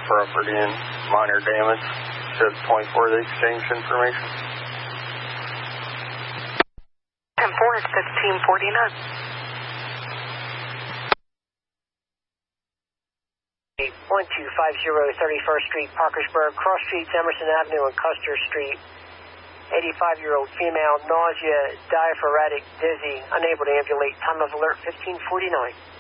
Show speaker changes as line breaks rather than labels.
property and minor damage to the point where they exchanged information.
10-4, it's 1549.
1250 31st Street, Parkersburg, cross streets Emerson Avenue and Custer Street. 85-year-old female, nausea, diaphoretic, dizzy, unable to ambulate. Time of alert 1549.